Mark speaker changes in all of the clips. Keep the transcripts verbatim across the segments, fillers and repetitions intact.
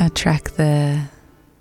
Speaker 1: A track there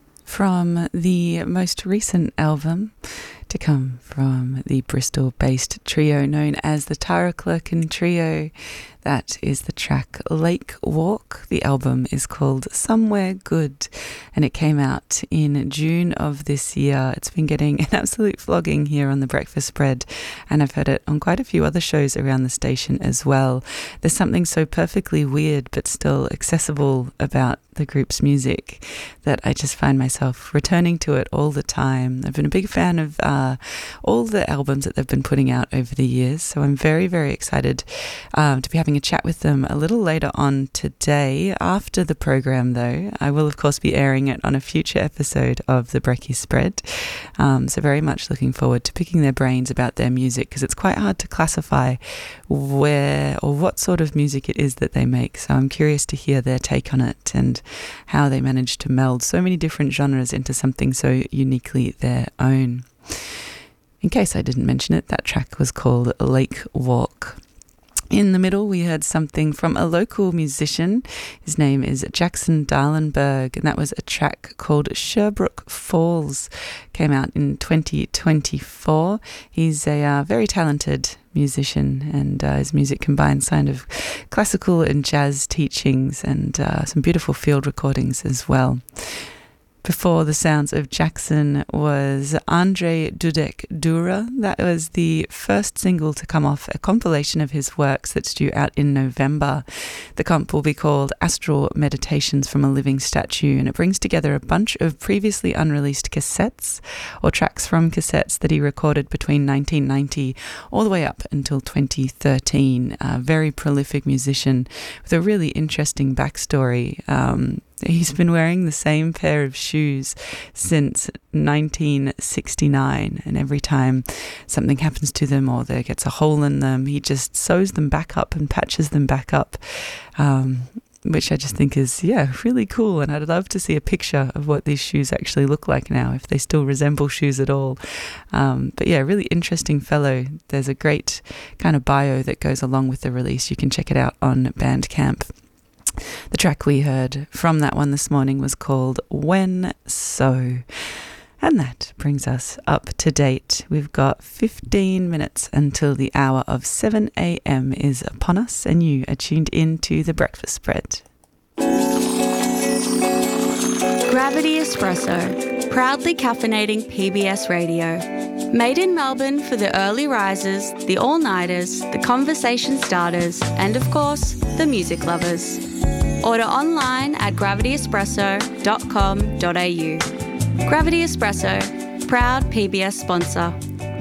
Speaker 1: from the most recent album to come from the Bristol-based trio known as the Tara Clerkin Trio. That is the track Lake Walk. The album is called Somewhere Good, and it came out in June of this year. It's been getting an absolute flogging here on the Breakfast Spread, and I've heard it on quite a few other shows around the station as well. There's something so perfectly weird but still accessible about the group's music that I just find myself returning to it all the time. I've been a big fan of uh, all the albums that they've been putting out over the years, so I'm very, very excited um, to be having a chat with them a little later on today. After the program, though, I will of course be airing it on a future episode of the Brekkie Spread, um, so very much looking forward to picking their brains about their music, because it's quite hard to classify where or what sort of music it is that they make. So I'm curious to hear their take on it and how they manage to meld so many different genres into something so uniquely their own. In case I didn't mention it, that track was called Lake Walk. In the middle, we heard something from a local musician. His name is Jackson Darlenberg, and that was a track called Sherbrooke Falls. Came out in twenty twenty-four. He's a uh, very talented musician, and uh, his music combines kind of classical and jazz teachings and uh, some beautiful field recordings as well. Before the sounds of Jackson was Andrzej Dudek Dura. That was the first single to come off a compilation of his works that's due out in November. The comp will be called Astral Meditations from a Living Statue, and it brings together a bunch of previously unreleased cassettes or tracks from cassettes that he recorded between nineteen ninety all the way up until twenty thirteen. A very prolific musician with a really interesting backstory. Um, He's been wearing the same pair of shoes since nineteen sixty-nine, and every time something happens to them or there gets a hole in them, he just sews them back up and patches them back up, um, which I just think is, yeah, really cool. And I'd love to see a picture of what these shoes actually look like now, if they still resemble shoes at all. Um, but yeah, really interesting fellow. There's a great kind of bio that goes along with the release. You can check it out on Bandcamp. The track we heard from that one this morning was called When So. And that brings us up to date. We've got fifteen minutes until the hour of seven a.m. is upon us, and you are tuned in to The Breakfast Spread.
Speaker 2: Gravity Espresso, proudly caffeinating P B S Radio. Made in Melbourne for the early risers, the all-nighters, the conversation starters, and of course, the music lovers. Order online at gravity espresso dot com dot a u. Gravity Espresso, proud P B S sponsor.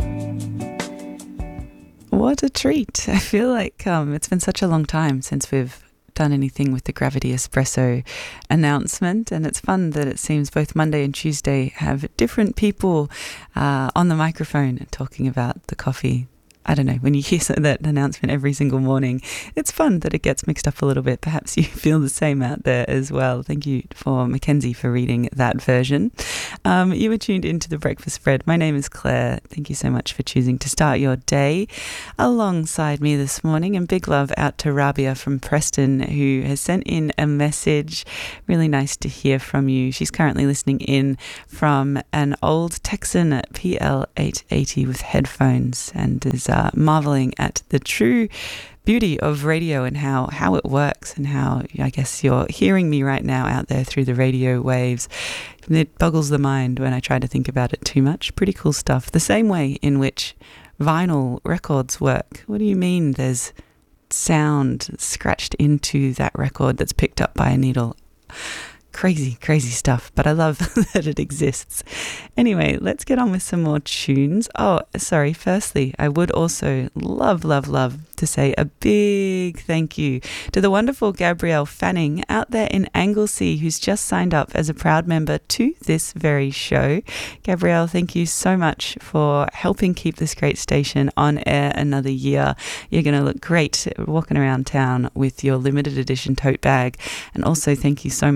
Speaker 1: What a treat. I feel like um, it's been such a long time since we've done anything with the Gravity Espresso announcement, and it's fun that it seems both Monday and Tuesday have different people uh, on the microphone talking about the coffee. I don't know, when you hear that announcement every single morning, it's fun that it gets mixed up a little bit. Perhaps you feel the same out there as well. Thank you for Mackenzie for reading that version. Um, you were tuned into The Breakfast Spread. My name is Claire. Thank you so much for choosing to start your day alongside me this morning. And big love out to Rabia from Preston, who has sent in a message. Really nice to hear from you. She's currently listening in from an old Texan P L eight eighty with headphones, and is uh, marveling at the true beauty of radio and how, how it works, and how, I guess, you're hearing me right now out there through the radio waves. It boggles the mind when I try to think about it too much. Pretty cool stuff. The same way in which vinyl records work. What do you mean there's sound scratched into that record that's picked up by a needle? Crazy, crazy stuff, but I love that it exists. Anyway, let's get on with some more tunes. Oh, sorry, firstly, I would also love, love, love to say a big thank you to the wonderful Gabrielle Fanning out there in Anglesea, who's just signed up as a proud member to this very show. Gabrielle, thank you so much for helping keep this great station on air another year. You're going to look great walking around town with your limited edition tote bag. And also thank you so much for tuning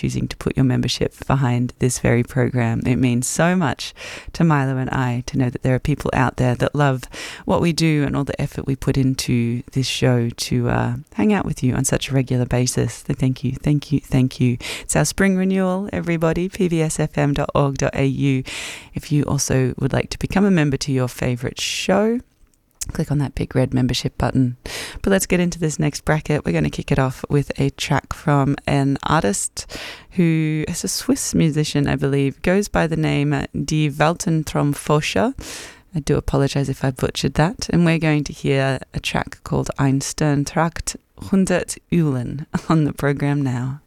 Speaker 1: choosing to put your membership behind this very program. It means so much to Milo and I to know that there are people out there that love what we do and all the effort we put into this show to uh, hang out with you on such a regular basis. So thank you, thank you, thank you. It's our spring renewal, everybody, p b s f m dot org dot a u. If you also would like to become a member to your favourite show, click on that big red membership button. But let's get into this next bracket. We're going to kick it off with a track from an artist who is a Swiss musician, I believe, goes by the name Die Weltentraumforscher. I do apologise if I butchered that. And we're going to hear a track called Ein Sterntracht hundert Ulen on the programme now.